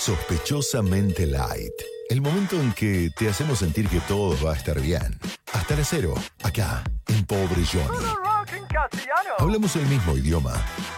Sospechosamente Light. El momento en que te hacemos sentir que todo va a estar bien. Hasta las 0, acá, en Pobre Johnny. Hablamos el mismo idioma,